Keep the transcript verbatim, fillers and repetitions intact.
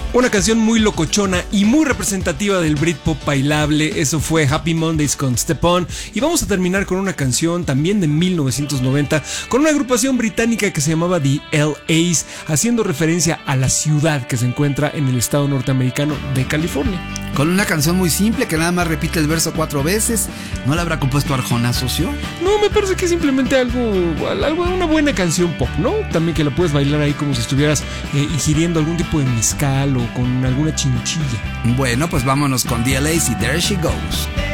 Una canción muy locochona y muy representativa del Britpop bailable. Eso fue Happy Mondays con Step On. Y vamos a terminar con una canción también de mil novecientos noventa con una agrupación británica que se llamaba The L A's, haciendo referencia a la ciudad que se encuentra en el estado norteamericano de California. Con una canción muy simple que nada más repite el verso cuatro veces. ¿No la habrá compuesto Arjona, socio? No, me parece que es simplemente algo, algo, una buena canción pop, ¿no? También que la puedes bailar ahí como si estuvieras eh, ingiriendo algún tipo de mezcal o con alguna chinchilla. Bueno, pues vámonos con The L A's y There She Goes.